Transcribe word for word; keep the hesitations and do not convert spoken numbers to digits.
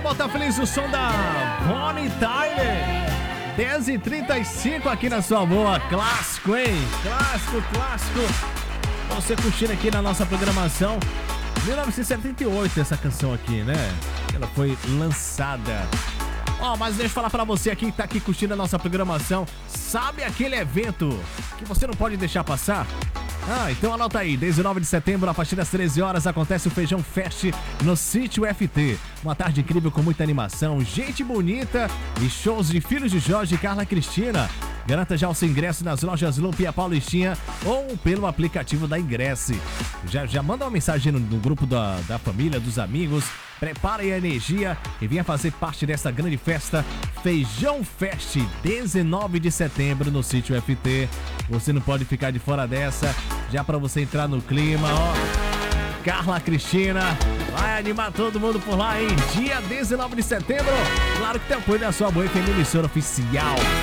Volta Feliz, o som da Bonnie Tyler. dez e trinta e cinco aqui na sua boa. Clássico, hein? Clássico, clássico. Você curtindo aqui na nossa programação. mil novecentos e setenta e oito essa canção aqui, né? Ela foi lançada. Ó, oh, mas deixa eu falar pra você aqui que tá aqui curtindo a nossa programação. Sabe aquele evento que você não pode deixar passar? Ah, então anota aí, dezenove de setembro, a partir das treze horas, acontece o Feijão Fest no Sítio F T. Uma tarde incrível com muita animação, gente bonita e shows de Filhos de Jorge e Carla Cristina. Garanta já o seu ingresso nas lojas Lupe e a Paulistinha ou pelo aplicativo da Ingresse. Já, já manda uma mensagem no, no grupo da, da família, dos amigos. Prepare a energia e venha fazer parte dessa grande festa Feijão Fest, dezenove de setembro no Sítio F T. Você não pode ficar de fora dessa, já para você entrar no clima, ó. Carla Cristina vai animar todo mundo por lá, hein? Dia dezenove de setembro. Claro que tem apoio da sua boa F M emissora oficial.